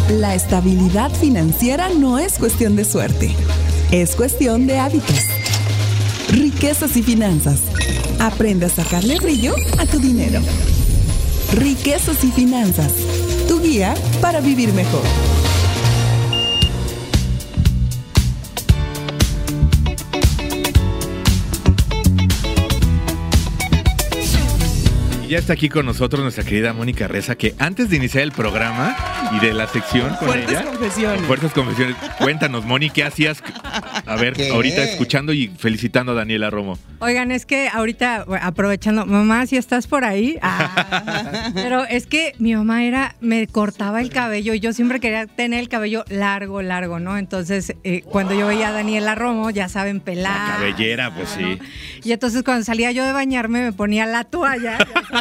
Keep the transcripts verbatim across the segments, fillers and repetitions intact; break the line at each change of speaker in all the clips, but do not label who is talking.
La estabilidad financiera no es cuestión de suerte, es cuestión de hábitos. Riquezas y finanzas. Aprende a sacarle brillo a tu dinero. Riquezas y finanzas. Tu guía para vivir mejor.
Ya está aquí con nosotros nuestra querida Mónica Reza, que antes de iniciar el programa y de la sección con
Fuertes
ella...
confesiones.
Fuertes confesiones. Cuéntanos, Moni, ¿qué hacías? A ver,
¿Qué?
ahorita escuchando y felicitando a Daniela Romo.
Oigan, es que ahorita, aprovechando, mamá, si estás por ahí. Ah, pero es que mi mamá era, me cortaba el cabello y yo siempre quería tener el cabello largo, largo, ¿no? Entonces, eh, cuando yo veía a Daniela Romo, ya saben, pelar.
La cabellera, pues sí.
¿no? Y entonces cuando salía yo de bañarme me ponía la toalla, ya sabes.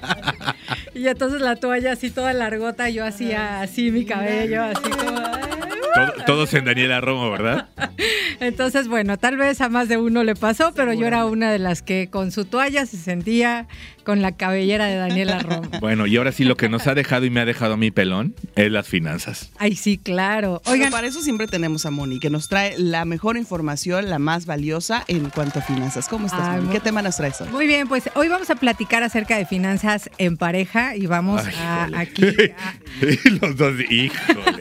Y entonces la toalla así toda largota, yo hacía así mi cabello, así como...
Todo, todos en Daniela Romo, ¿verdad?
Entonces, bueno, tal vez a más de uno le pasó, pero yo era una de las que con su toalla se sentía con la cabellera de Daniela Romo.
Bueno, y ahora sí lo que nos ha dejado y me ha dejado a mí pelón es las finanzas.
Ay, sí, claro.
Oigan,
Oigan,
para eso siempre tenemos a Moni, que nos trae la mejor información, la más valiosa en cuanto a finanzas. ¿Cómo estás,
Ay,
Moni?
mo-
¿Qué tema nos traes hoy?
muy bien, pues hoy vamos a platicar acerca de finanzas en pareja y vamos
Ay,
a
híjole.
aquí a-
Los dos, híjole.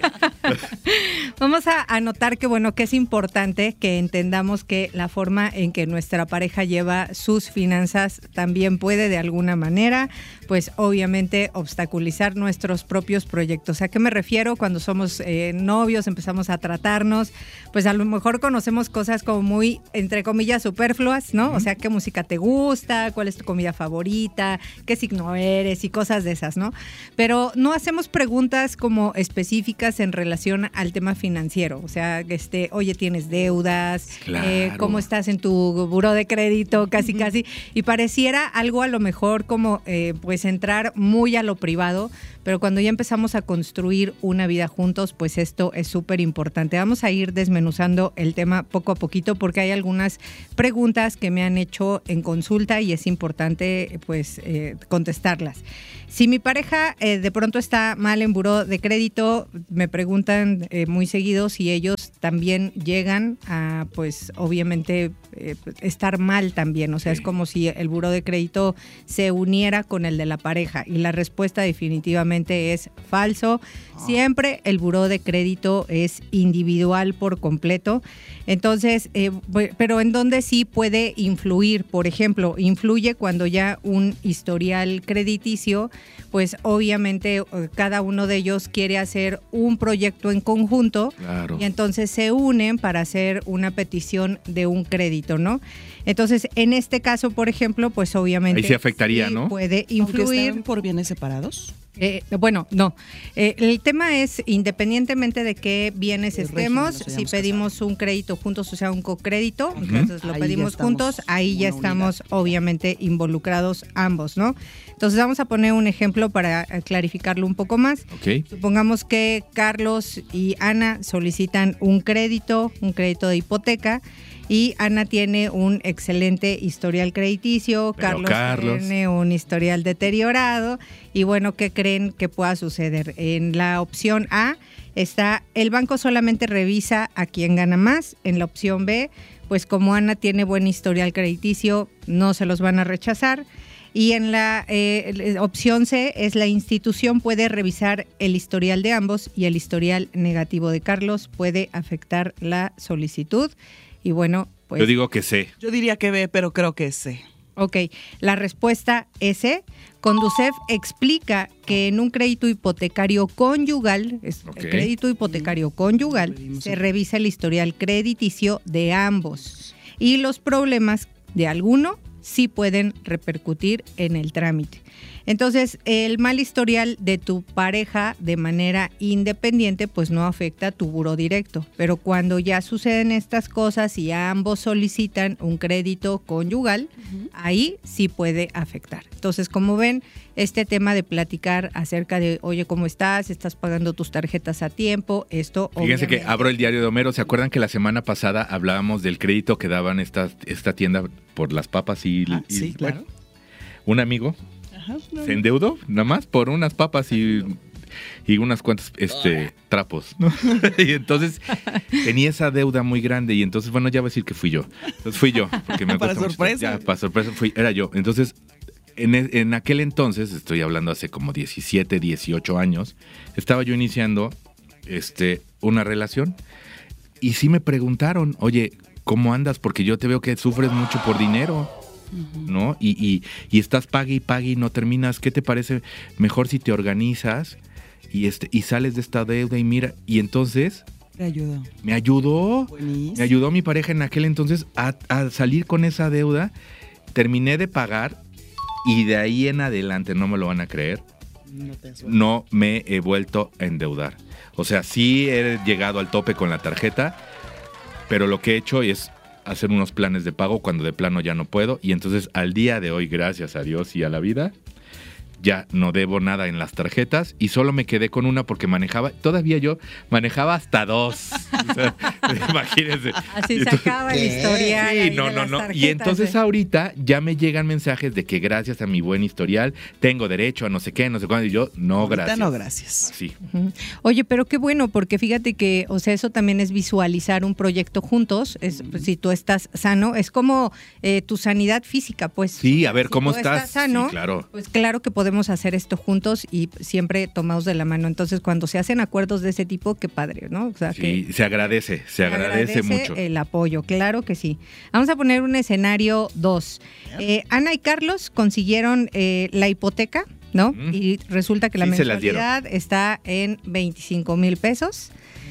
Vamos a anotar que, bueno, que es importante que entendamos que la forma en que nuestra pareja lleva sus finanzas también puede de alguna manera, pues obviamente obstaculizar nuestros propios proyectos. ¿A qué me refiero? Cuando somos eh, novios, empezamos a tratarnos, pues a lo mejor conocemos cosas como muy, entre comillas, superfluas, ¿no? O sea, qué música te gusta, cuál es tu comida favorita, qué signo eres y cosas de esas, ¿no? Pero no hacemos preguntas como específicas en relación al tema financiero. O sea, este, oye, ¿tienes deudas?
Claro.
Eh, ¿Cómo estás en tu buró de crédito? Casi, casi. Y pareciera algo a lo mejor como, eh, pues, entrar muy a lo privado, pero cuando ya empezamos a construir una vida juntos, pues esto es súper importante. Vamos a ir desmenuzando el tema poco a poquito porque hay algunas preguntas que me han hecho en consulta y es importante, pues, eh, contestarlas. Si mi pareja eh, de pronto está mal en buró de crédito, me preguntan eh, muy seguido si ellos también llegan a, pues, obviamente, eh, estar mal también. O sea,
Sí.
es como si el buró de crédito se uniera con el de la pareja. Y la respuesta definitivamente es falso. Siempre el buró de crédito es individual por completo. Entonces, eh, pero en donde sí puede influir, por ejemplo, influye cuando ya un historial crediticio, pues obviamente eh, cada uno de ellos quiere hacer un proyecto en conjunto.
Claro.
Y entonces se unen para hacer una petición de un crédito, ¿no? Entonces, en este caso, por ejemplo, pues obviamente
Ahí sí afectaría,
sí
¿no?
puede
Aunque
influir.
estén por bienes separados.
Eh, bueno, no. Eh, el tema es, independientemente de qué bienes
El
estemos,
régimen, nos
si
hayamos
pedimos un crédito juntos, o sea, un cocrédito, entonces lo
Ahí ya
pedimos
estamos
juntos, ahí ya
una
estamos
unidad.
obviamente involucrados ambos, ¿no? Entonces vamos a poner un ejemplo para eh, clarificarlo un poco más.
Ok.
Supongamos que Carlos y Ana solicitan un crédito, un crédito de hipoteca, y Ana tiene un excelente historial crediticio,
Pero
Carlos,
Carlos.
tiene un historial deteriorado, y bueno, ¿qué creen que pueda suceder? En la opción A está, el banco solamente revisa a quien gana más. En la opción B, pues como Ana tiene buen historial crediticio, no se los van a rechazar. Y en la eh, opción C es la institución puede revisar el historial de ambos y el historial negativo de Carlos puede afectar la solicitud. Y bueno, pues...
Yo digo que sé.
Yo diría que B, pero creo que es C.
Ok, la respuesta es C. Conducef explica que en un crédito hipotecario conyugal, es
Ok.
el crédito hipotecario conyugal,
Pedimos
se
el-
revisa el historial crediticio de ambos y los problemas de alguno sí pueden repercutir en el trámite. Entonces, el mal historial de tu pareja de manera independiente, pues no afecta a tu buró directo. Pero cuando ya suceden estas cosas y ambos solicitan un crédito conyugal, uh-huh. ahí sí puede afectar. Entonces, como ven, este tema de platicar acerca de, oye, ¿cómo estás? ¿Estás pagando tus tarjetas a tiempo? Esto,
Fíjense
obviamente...
que abro el diario de Homero. ¿Se acuerdan que la semana pasada hablábamos del crédito que daban esta, esta tienda por las papas y...
Ah,
y
sí,
bueno,
claro.
un amigo
Ajá, no,
se endeudó nada más por unas papas y y unas cuantas este, trapos, ¿no? Y entonces tenía esa deuda muy grande y entonces, bueno, ya voy a decir que fui yo. Entonces fui yo. Porque me
para
cuesta
sorpresa.
Mucho, ya, para sorpresa, fui, era yo. Entonces, en, en aquel entonces, estoy hablando hace como diecisiete, dieciocho años, estaba yo iniciando este, una relación y sí me preguntaron, oye, ¿cómo andas? Porque yo te veo que sufres mucho por dinero, ¿no? Y, y, y estás pague y pague y no terminas. ¿Qué te parece mejor si te organizas y, este, y sales de esta deuda y mira? Y entonces...
Me ayudó.
Me ayudó.
Buenísimo.
Me ayudó mi pareja en aquel entonces a, a salir con esa deuda. Terminé de pagar y de ahí en adelante, no me lo van a creer,
No, te
no me he vuelto a endeudar. O sea, sí he llegado al tope con la tarjeta, pero lo que he hecho es hacer unos planes de pago cuando de plano ya no puedo. Y entonces al día de hoy, gracias a Dios y a la vida, ya no debo nada en las tarjetas y solo me quedé con una porque manejaba, todavía yo manejaba hasta dos. O sea, imagínense.
Así se acaba el historial.
Sí,
ahí
no,
de
no,
las
no.
tarjetas,
Y entonces
¿eh?
ahorita ya me llegan mensajes de que gracias a mi buen historial tengo derecho a no sé qué, no sé cuándo. Y yo, no,
Ahorita
gracias.
no, gracias.
Sí.
Ujú. Oye, pero qué bueno, porque fíjate que, o sea, eso también es visualizar un proyecto juntos. Es, pues, si tú estás sano, es como eh, tu sanidad física, pues.
Sí, a ver,
Si
¿cómo
tú
estás?
sano,
Sí, claro.
pues claro que podemos hacer esto juntos y siempre tomados de la mano. Entonces, cuando se hacen acuerdos de ese tipo, qué padre, ¿no? O sea,
Sí,
que
se agradece, se,
se
agradece, mucho.
el apoyo, claro que sí. Vamos a poner un escenario dos. Eh, Ana y Carlos consiguieron eh, la hipoteca, ¿no?
Mm.
Y resulta que la
Sí, se las dieron.
mensualidad está en veinticinco mil pesos.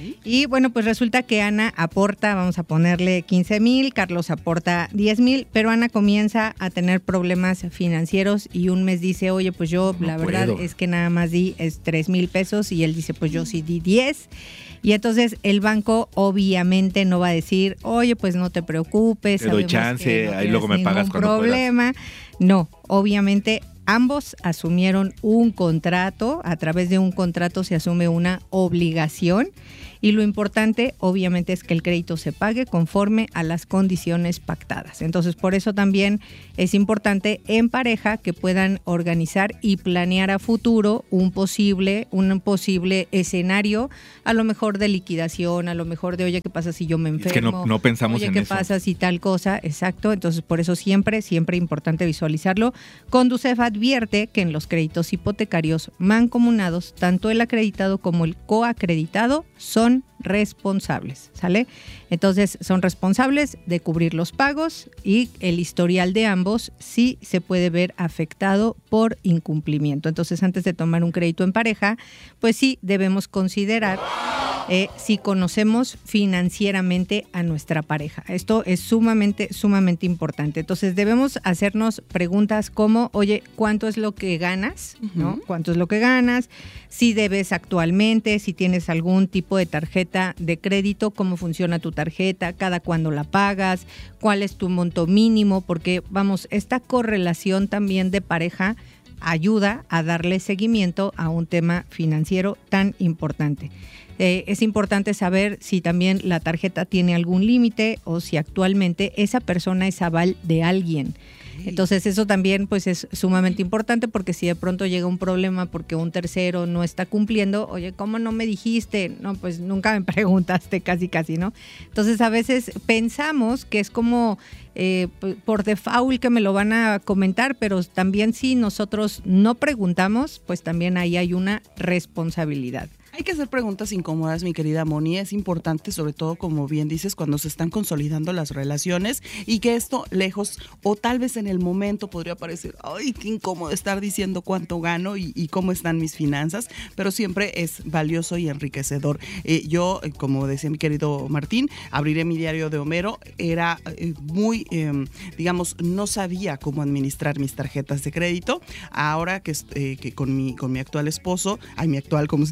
Y bueno, pues resulta que Ana aporta, vamos a ponerle quince mil, Carlos aporta diez mil, pero Ana comienza a tener problemas financieros y un mes dice, oye, pues yo
No
la verdad
puedo.
es que nada más di es tres mil pesos y él dice, pues yo sí di diez. Y entonces el banco obviamente no va a decir, oye, pues no te preocupes.
Te doy
sabemos
chance,
que no
ahí
tienes
luego me pagas
ningún
cuando
problema. No, obviamente ambos asumieron un contrato, a través de un contrato se asume una obligación y lo importante obviamente es que el crédito se pague conforme a las condiciones pactadas. Entonces por eso también es importante en pareja que puedan organizar y planear a futuro un posible, un posible escenario, a lo mejor de liquidación, a lo mejor de oye, ¿qué pasa si yo me enfermo?
Es que no, no pensamos
Oye,
en
¿qué
eso.
pasa si tal cosa? Exacto, entonces por eso siempre, siempre importante visualizarlo. Conducef advierte que en los créditos hipotecarios mancomunados, tanto el acreditado como el coacreditado son responsables, ¿sale? Entonces son responsables de cubrir los pagos y el historial de ambos sí se puede ver afectado por incumplimiento. Entonces antes de tomar un crédito en pareja, pues sí debemos considerar Eh, si conocemos financieramente a nuestra pareja. Esto es sumamente, sumamente importante. Entonces debemos hacernos preguntas como, oye, ¿cuánto es lo que ganas? ¿No? ¿Cuánto es lo que ganas? Si debes actualmente, si tienes algún tipo de tarjeta de crédito, cómo funciona tu tarjeta, cada cuándo la pagas, cuál es tu monto mínimo, porque vamos, esta correlación también de pareja ayuda a darle seguimiento a un tema financiero tan importante. Eh, es importante saber si también la tarjeta tiene algún límite o si actualmente esa persona es aval de alguien. Entonces eso también pues es sumamente importante porque si de pronto llega un problema porque un tercero no está cumpliendo, oye, ¿cómo no me dijiste? No, pues nunca me preguntaste casi casi, ¿no? Entonces a veces pensamos que es como eh, por default que me lo van a comentar, pero también si nosotros no preguntamos, pues también ahí hay una responsabilidad.
Hay que hacer preguntas incómodas, mi querida Moni. Es importante, sobre todo, como bien dices, cuando se están consolidando las relaciones y que esto lejos o tal vez en el momento podría parecer, ay, qué incómodo estar diciendo cuánto gano y, y cómo están mis finanzas, pero siempre es valioso y enriquecedor. Eh, yo, como decía mi querido Martín, abriré mi diario de Homero. Era eh, muy, eh, digamos, no sabía cómo administrar mis tarjetas de crédito. Ahora que, eh, que con, mi, con mi actual esposo, ay, mi actual como si tuviera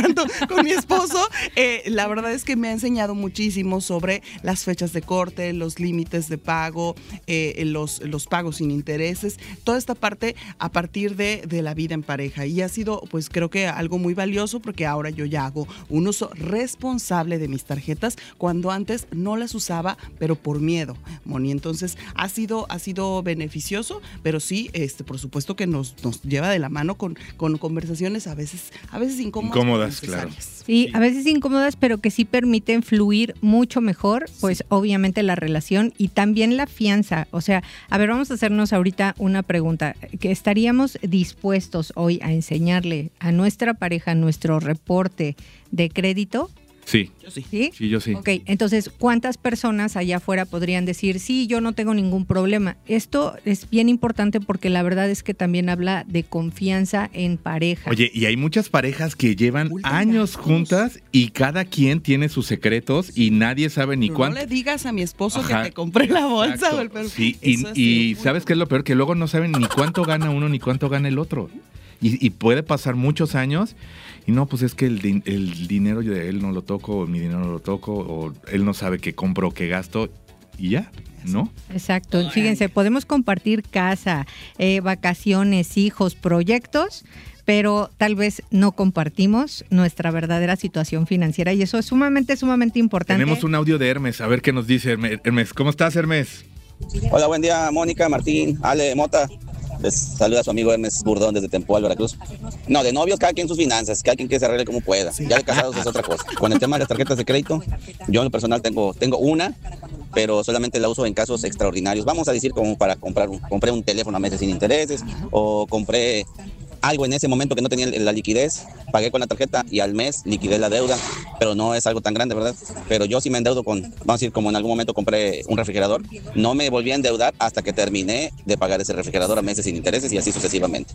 tanto con mi esposo, eh, la verdad es que me ha enseñado muchísimo sobre las fechas de corte, los límites de pago, eh, los, los pagos sin intereses, toda esta parte a partir de, de la vida en pareja. Y ha sido, pues creo que algo muy valioso, porque ahora yo ya hago un uso responsable de mis tarjetas, cuando antes no las usaba, pero por miedo, Moni. Entonces ha sido, ha sido beneficioso, pero sí, este, por supuesto que nos, nos lleva de la mano con, con conversaciones a veces, a veces incómodas.
Incómodas, claro.
Sí, a veces incómodas, pero que sí permiten fluir mucho mejor, pues obviamente la relación y también la fianza. O sea, a ver, vamos a hacernos ahorita una pregunta. ¿Que estaríamos dispuestos hoy a enseñarle a nuestra pareja nuestro reporte de crédito?
Sí.
Yo sí.
¿Sí?
Sí, yo sí.
Ok, entonces, ¿cuántas personas allá afuera podrían decir, sí, yo no tengo ningún problema? Esto es bien importante porque la verdad es que también habla de confianza en pareja.
Oye, y hay muchas parejas que llevan
Ultra
años
gatos.
juntas y cada quien tiene sus secretos y nadie sabe ni
Pero
cuánto.
no le digas a mi esposo
Ajá,
que te compré la bolsa
exacto.
o el perfume.
Sí, y,
Eso es
y
muy
¿sabes qué es lo peor? Que luego no saben ni cuánto gana uno ni cuánto gana el otro. Y, y puede pasar muchos años y no, pues es que el, din- el dinero de él no lo toco, o mi dinero no lo toco, o él no sabe qué compro o qué gasto y ya, ¿no?
Exacto. Fíjense, podemos compartir casa, eh, vacaciones, hijos, proyectos, pero tal vez no compartimos nuestra verdadera situación financiera y eso es sumamente, sumamente importante.
Tenemos un audio de Hermes, a ver qué nos dice Herme- Hermes. ¿Cómo estás, Hermes?
Hola, buen día, Mónica, Martín, Ale, Mota. Les saluda a su amigo Hermes Burdón desde Tempoal, Veracruz. No, de novios, cada quien sus finanzas, cada quien que se arregle como pueda. Ya de casados es otra cosa. Con el tema de las tarjetas de crédito, yo en lo personal tengo, tengo una, pero solamente la uso en casos extraordinarios. Vamos a decir como para comprar un, compré un teléfono a meses sin intereses o compré algo en ese momento que no tenía la liquidez, pagué con la tarjeta y al mes liquidé la deuda, pero no es algo tan grande, ¿verdad? Pero yo sí me endeudo con, vamos a decir, como en algún momento compré un refrigerador, no me volví a endeudar hasta que terminé de pagar ese refrigerador a meses sin intereses y así sucesivamente.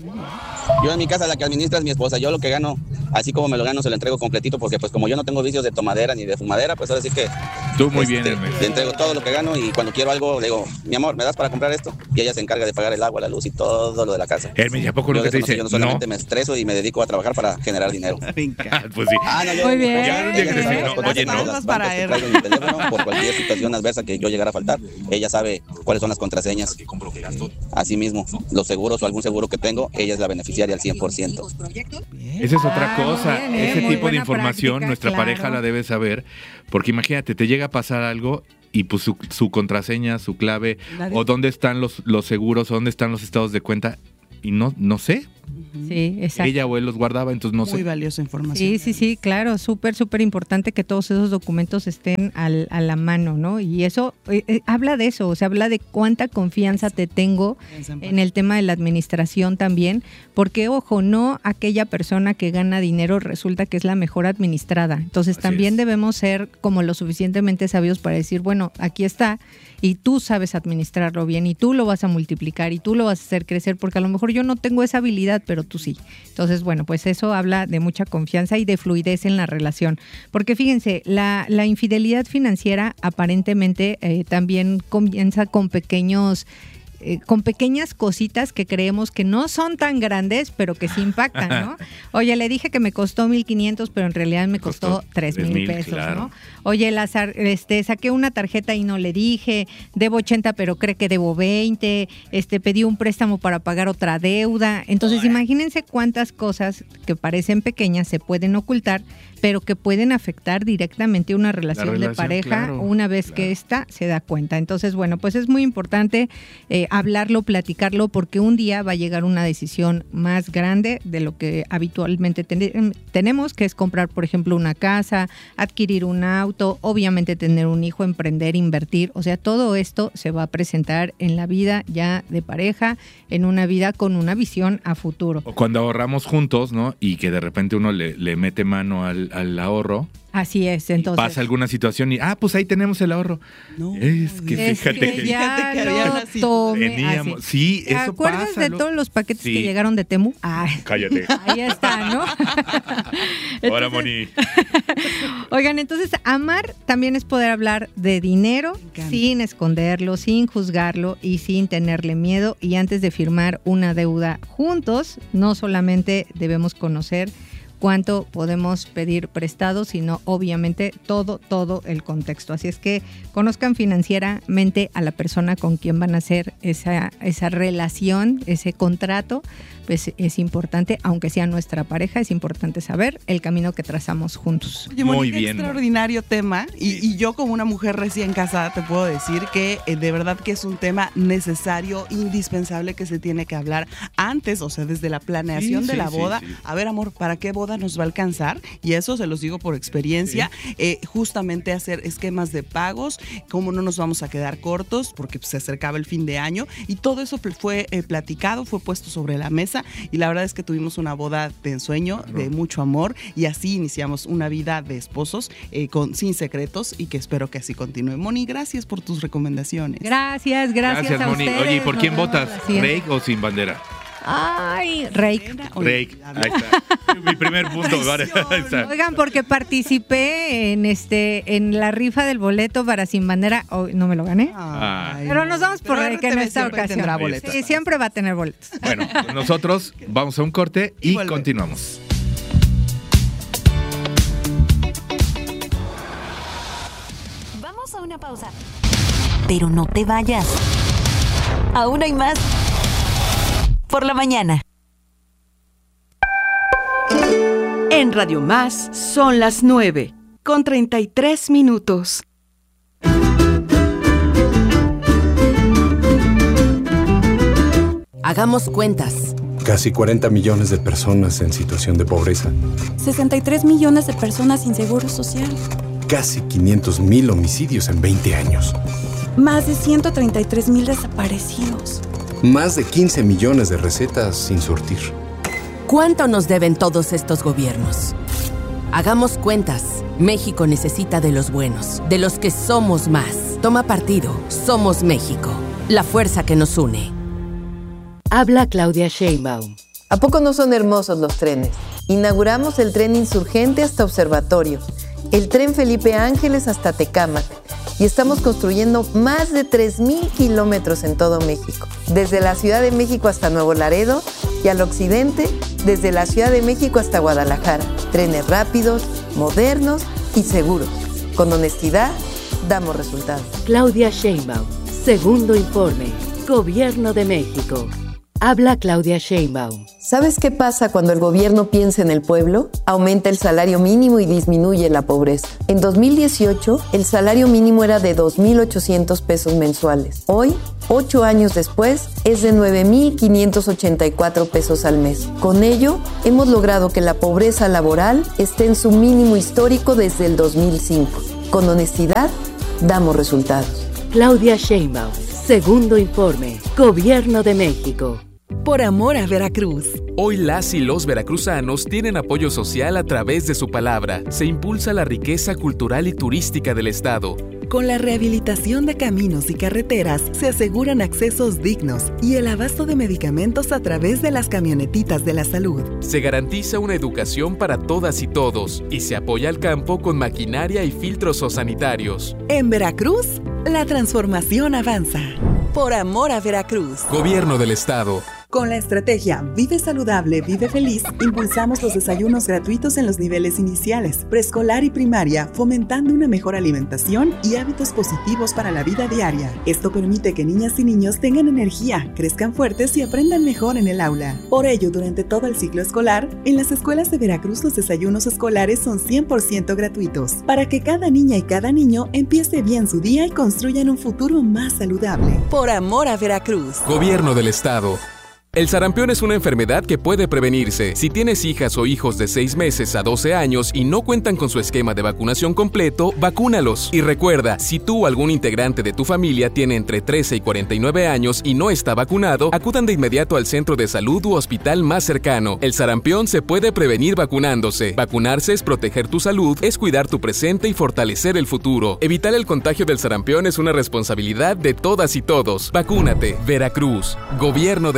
Yo en mi casa la que administra es mi esposa, yo lo que gano, así como me lo gano, se lo entrego completito, porque pues como yo no tengo vicios de tomadera ni de fumadera, pues ahora sí que...
Tú muy
este,
bien, Hermes.
le entrego todo lo que gano y cuando quiero algo le digo, mi amor, ¿me das para comprar esto? Y ella se encarga de pagar el agua, la luz y todo lo de la casa.
Hermes, ¿y a poco lo
Yo
que
de
te
eso no sé,
dice?
yo no solamente
No.
me estreso y me dedico a trabajar para generar dinero.
Pues sí.
Ah, no, yo,
Muy bien.
Ya un día que te dice, no, oye, no.
Las bancas
Para
que
él.
traigo en mi teléfono, por cualquier situación adversa que yo llegara a faltar, ella sabe cuáles son las contraseñas. Asimismo, los seguros o algún seguro que tengo, ella es la beneficiaria al cien por ciento.
Esa es otra
Ah,
cosa.
muy bien, ¿eh?
Ese
Muy
tipo de
buena
información
práctica,
nuestra
claro.
pareja la debe saber, porque imagínate, te llega a pasar algo y pues su, su contraseña, su clave,
Nadie-
o dónde están los, los seguros, o dónde están los estados de cuenta, y no, no sé.
Sí, exacto.
Ella o él los guardaba, entonces no
Muy
sé.
valiosa información.
Sí, sí, sí, claro, súper, súper importante que todos esos documentos estén al, a la mano, ¿no? Y eso, eh, eh, habla de eso, o sea, habla de cuánta confianza te tengo en el tema de la administración también, porque, ojo, no aquella persona que gana dinero resulta que es la mejor administrada. Entonces,
Así
también
es.
debemos ser como lo suficientemente sabios para decir, bueno, aquí está, y tú sabes administrarlo bien, y tú lo vas a multiplicar, y tú lo vas a hacer crecer, porque a lo mejor yo no tengo esa habilidad, pero tú sí. Entonces, bueno, pues eso habla de mucha confianza y de fluidez en la relación. Porque fíjense, la, la infidelidad financiera aparentemente eh, también comienza con pequeños... eh, con pequeñas cositas que creemos que no son tan grandes, pero que sí impactan, ¿no? Oye, le dije que me costó mil quinientos, pero en realidad me costó
Costó
tres mil
tres mil,
pesos,
claro.
¿no? Oye, Lazar, este, saqué una tarjeta y no le dije, debo ochenta, pero cree que debo veinte, este, pedí un préstamo para pagar otra deuda. Entonces, imagínense cuántas cosas que parecen pequeñas se pueden ocultar, pero que pueden afectar directamente una relación,
relación,
de pareja
claro,
una vez
claro.
que ésta se da cuenta. Entonces, bueno, pues es muy importante eh, hablarlo, platicarlo, porque un día va a llegar una decisión más grande de lo que habitualmente ten- tenemos, que es comprar, por ejemplo, una casa, adquirir un auto, obviamente tener un hijo, emprender, invertir. O sea, todo esto se va a presentar en la vida ya de pareja, en una vida con una visión a futuro.
O cuando ahorramos juntos, ¿no? Y que de repente uno le, le mete mano al, al ahorro,
Así es, entonces.
pasa alguna situación y, ah, pues ahí tenemos el ahorro.
No,
Es que
Es
fíjate
que
que
ya
Fíjate que había
lo
nacido.
tomé
teníamos.
así.
Sí,
¿Te
eso
acuerdas
pasa.
de
¿no?
todos los paquetes
Sí.
que llegaron de Temu? Ay,
Cállate.
ahí está, ¿no?
Ahora,
Entonces,
Moni.
Oigan, entonces amar también es poder hablar de dinero
encanta.
sin esconderlo, sin juzgarlo y sin tenerle miedo. Y antes de firmar una deuda juntos, no solamente debemos conocer cuánto podemos pedir prestado, sino obviamente todo, todo el contexto. Así es que conozcan financieramente a la persona con quien van a hacer esa, esa relación, ese contrato. Pues es importante, aunque sea nuestra pareja, es importante saber el camino que trazamos juntos.
Oye, Mónica,
Muy bien.
Extraordinario tema. Y,
Sí.
y yo como una mujer recién casada te puedo decir que eh, de verdad que es un tema necesario, indispensable, que se tiene que hablar antes, o sea, desde la planeación
Sí,
de
sí,
la
sí,
boda.
sí.
A ver, amor, ¿para qué boda nos va a alcanzar? Y eso se los digo por experiencia. Eh, justamente hacer esquemas de pagos, cómo no nos vamos a quedar cortos, porque pues, se acercaba el fin de año. Y todo eso pl- fue eh, platicado, fue puesto sobre la mesa. Y la verdad es que tuvimos una boda de ensueño,
Claro.
de mucho amor, y así iniciamos una vida de esposos eh, con, sin secretos, y que espero que así continúe. Moni, gracias por tus recomendaciones.
Gracias, gracias,
Gracias,
a
Moni.
ustedes.
Oye, ¿y por
Nos
quién
vemos
votas?
la siguiente.
¿Rake o sin bandera?
Ay, Rake.
Rake. Ahí está. Mi primer punto. Vale. Ahí está.
Oigan, porque participé en este en la rifa del boleto para Sin Bandera, hoy no me lo gané.
Ay,
Pero nos vamos por
Pero
Rake en
R T V
esta
siempre
ocasión.
tendrá boletos.
Sí, siempre va a tener boletos.
Bueno, nosotros vamos a un corte
Y
y
vuelve.
continuamos.
Vamos a una pausa. Pero no te vayas. Aún hay más. Por la mañana.
En Radio Más son las nueve, con treinta y tres minutos.
Hagamos cuentas.
Casi cuarenta millones de personas en situación de pobreza.
sesenta y tres millones de personas sin seguro social.
Casi quinientos mil homicidios en veinte años.
Más de ciento treinta y tres mil desaparecidos.
Más de quince millones de recetas sin surtir.
¿Cuánto nos deben todos estos gobiernos? Hagamos cuentas. México necesita de los buenos, de los que somos más. Toma partido. Somos México. La fuerza que nos une.
Habla Claudia Sheinbaum.
¿A poco no son hermosos los trenes? Inauguramos el tren Insurgente hasta Observatorio, el tren Felipe Ángeles hasta Tecámac, y estamos construyendo más de tres mil kilómetros en todo México, desde la Ciudad de México hasta Nuevo Laredo y al occidente, desde la Ciudad de México hasta Guadalajara. Trenes rápidos, modernos y seguros. Con honestidad, damos resultados.
Claudia Sheinbaum. Segundo informe. Gobierno de México. Habla Claudia Sheinbaum.
¿Sabes qué pasa cuando el gobierno piensa en el pueblo? Aumenta el salario mínimo y disminuye la pobreza. En dos mil dieciocho, el salario mínimo era de dos mil ochocientos pesos mensuales. Hoy, ocho años después, es de nueve mil quinientos ochenta y cuatro pesos al mes. Con ello, hemos logrado que la pobreza laboral esté en su mínimo histórico desde el dos mil cinco. Con honestidad, damos resultados.
Claudia Sheinbaum. Segundo informe. Gobierno de México.
Por amor a Veracruz.
Hoy las y los veracruzanos tienen apoyo social a través de su palabra. Se impulsa la riqueza cultural y turística del estado.
Con la rehabilitación de caminos y carreteras se aseguran accesos dignos y el abasto de medicamentos a través de las camionetitas de la salud.
Se garantiza una educación para todas y todos y se apoya al campo con maquinaria y filtros sanitarios.
En Veracruz, la transformación avanza. Por amor a Veracruz.
Gobierno del estado.
Con la estrategia Vive Saludable, Vive Feliz, impulsamos los desayunos gratuitos en los niveles iniciales, preescolar y primaria, fomentando una mejor alimentación y hábitos positivos para la vida diaria. Esto permite que niñas y niños tengan energía, crezcan fuertes y aprendan mejor en el aula. Por ello, durante todo el ciclo escolar, en las escuelas de Veracruz los desayunos escolares son cien por ciento gratuitos, para que cada niña y cada niño empiece bien su día y construyan un futuro más saludable. Por amor a Veracruz.
Gobierno del estado. El sarampión es una enfermedad que puede prevenirse. Si tienes hijas o hijos de seis meses a doce años y no cuentan con su esquema de vacunación completo, vacúnalos. Y recuerda, si tú o algún integrante de tu familia tiene entre trece y cuarenta y nueve años y no está vacunado, acudan de inmediato al centro de salud u hospital más cercano. El sarampión se puede prevenir vacunándose. Vacunarse es proteger tu salud, es cuidar tu presente y fortalecer el futuro. Evitar el contagio del sarampión es una responsabilidad de todas y todos. Vacúnate. Veracruz. Gobierno del estado.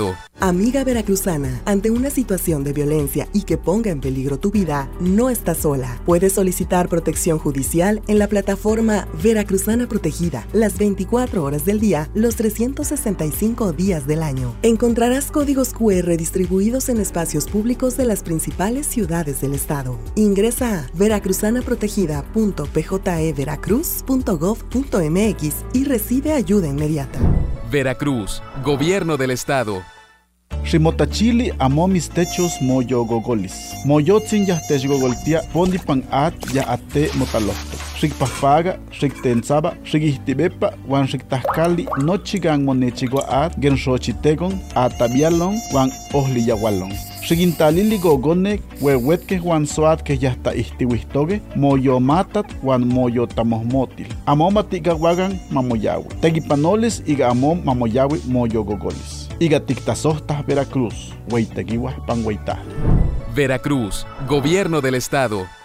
Estado.
Amiga veracruzana, ante una situación de violencia y que ponga en peligro tu vida, no estás sola. Puedes solicitar protección judicial en la plataforma Veracruzana Protegida, las veinticuatro horas del día, los trescientos sesenta y cinco días del año. Encontrarás códigos cu erre distribuidos en espacios públicos de las principales ciudades del estado. Ingresa a veracruzana protegida punto p j e veracruz punto gov punto m x y recibe ayuda inmediata.
Veracruz, Gobierno del Estado.
Ximotachili amomis techos moyo gogolis. Moyotzin yahtech gogoltia pondipan at ya ate motalofto. Xikpahpaga, xiktensaba, xikihtibepa, wan xiktahkali nochigan monechigua at genxochitegon atabialon wan ohliyawalon. Xigintalili gogone huehuetke wan soat que yahta ihtiwihtoge moyo matat wan moyo tamohmotil. Amomatiga wagan mamoyawi. Tegipanoles iga amom mamoyawi moyo gogolis. Iga tiktasohtas Veracruz, hueyteguiwas panhueytah.
Veracruz, Gobierno del Estado.